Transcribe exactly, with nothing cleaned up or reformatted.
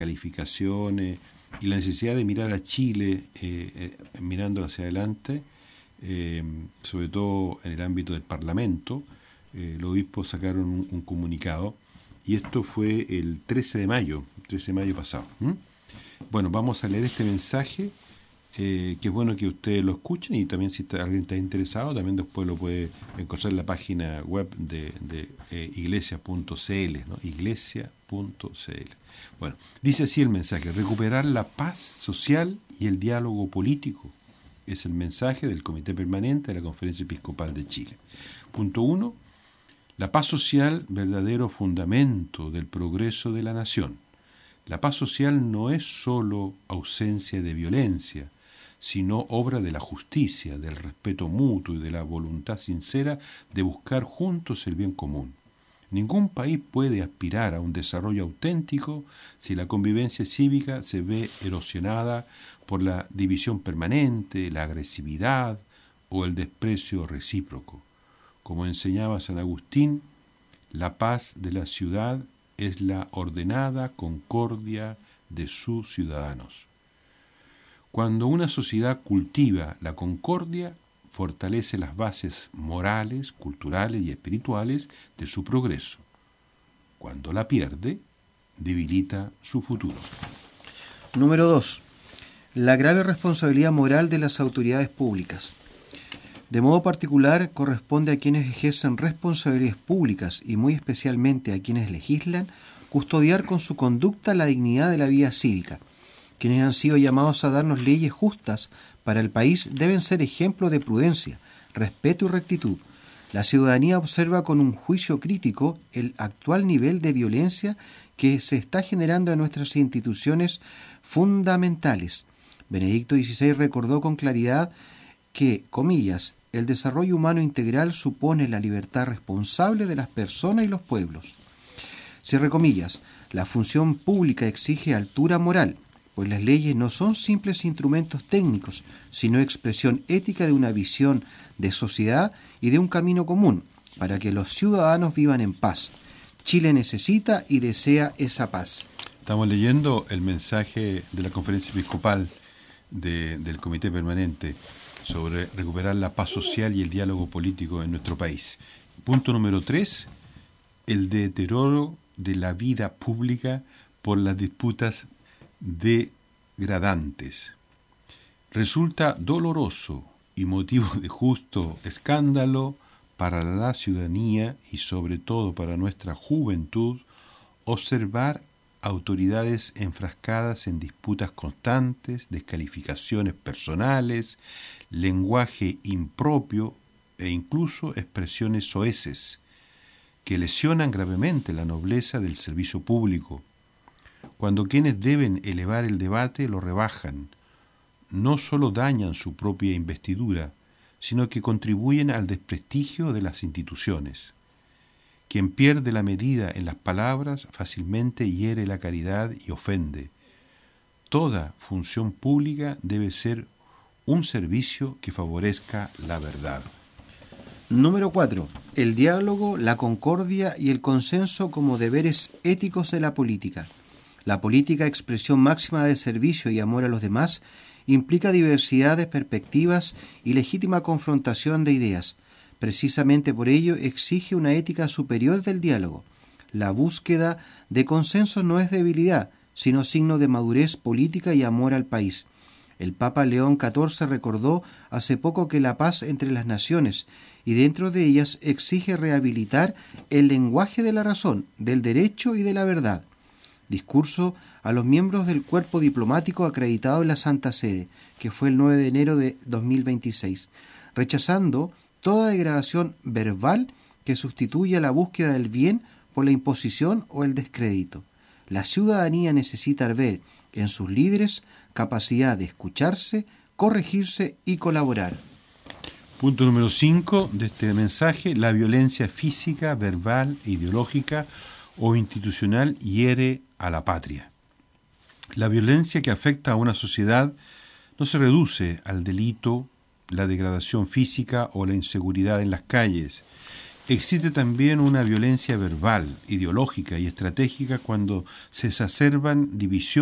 calificaciones y la necesidad de mirar a Chile eh, eh, mirando hacia adelante, eh, sobre todo en el ámbito del Parlamento. Eh, los obispos sacaron un, un comunicado y esto fue el trece de mayo, trece de mayo pasado. ¿Mm? Bueno, vamos a leer este mensaje, eh, que es bueno que ustedes lo escuchen, y también si está, alguien está interesado, también después lo puede encontrar en la página web de, de eh, iglesia punto c l, ¿no? iglesia punto c l. Bueno, dice así el mensaje: recuperar la paz social y el diálogo político. Es el mensaje del Comité Permanente de la Conferencia Episcopal de Chile. Punto uno. La paz social, verdadero fundamento del progreso de la nación. La paz social no es sólo ausencia de violencia, sino obra de la justicia, del respeto mutuo y de la voluntad sincera de buscar juntos el bien común. Ningún país puede aspirar a un desarrollo auténtico si la convivencia cívica se ve erosionada por la división permanente, la agresividad o el desprecio recíproco. Como enseñaba San Agustín, la paz de la ciudad es la ordenada concordia de sus ciudadanos. Cuando una sociedad cultiva la concordia, fortalece las bases morales, culturales y espirituales de su progreso. Cuando la pierde, debilita su futuro. Número dos. La grave responsabilidad moral de las autoridades públicas. De modo particular, corresponde a quienes ejercen responsabilidades públicas y muy especialmente a quienes legislan, custodiar con su conducta la dignidad de la vida cívica. Quienes han sido llamados a darnos leyes justas para el país deben ser ejemplo de prudencia, respeto y rectitud. La ciudadanía observa con un juicio crítico el actual nivel de violencia que se está generando en nuestras instituciones fundamentales. Benedicto dieciséis recordó con claridad que, comillas, el desarrollo humano integral supone la libertad responsable de las personas y los pueblos. Cierre comillas, la función pública exige altura moral, pues las leyes no son simples instrumentos técnicos, sino expresión ética de una visión de sociedad y de un camino común, para que los ciudadanos vivan en paz. Chile necesita y desea esa paz. Estamos leyendo el mensaje de la Conferencia Episcopal de, del Comité Permanente sobre recuperar la paz social y el diálogo político en nuestro país. Punto número tres, el deterioro de la vida pública por las disputas degradantes. Resulta doloroso y motivo de justo escándalo para la ciudadanía y sobre todo para nuestra juventud observar autoridades enfrascadas en disputas constantes, descalificaciones personales, lenguaje impropio e incluso expresiones soeces que lesionan gravemente la nobleza del servicio público. Cuando quienes deben elevar el debate lo rebajan, no solo dañan su propia investidura, sino que contribuyen al desprestigio de las instituciones. Quien pierde la medida en las palabras fácilmente hiere la caridad y ofende. Toda función pública debe ser un servicio que favorezca la verdad. Número cuatro. El diálogo, la concordia y el consenso como deberes éticos de la política. La política, expresión máxima de servicio y amor a los demás, implica diversidad de perspectivas y legítima confrontación de ideas. Precisamente por ello exige una ética superior del diálogo. La búsqueda de consenso no es debilidad, sino signo de madurez política y amor al país. El Papa León catorce recordó hace poco que la paz entre las naciones y dentro de ellas exige rehabilitar el lenguaje de la razón, del derecho y de la verdad. Discurso a los miembros del cuerpo diplomático acreditado en la Santa Sede, que fue el nueve de enero de dos mil veintiséis, rechazando toda degradación verbal que sustituya la búsqueda del bien por la imposición o el descrédito. La ciudadanía necesita ver en sus líderes capacidad de escucharse, corregirse y colaborar. Punto número cinco de este mensaje: la violencia física, verbal, ideológica o institucional hiere a la patria. La violencia que afecta a una sociedad no se reduce al delito, la degradación física o la inseguridad en las calles. Existe también una violencia verbal, ideológica y estratégica cuando se exacerban divisiones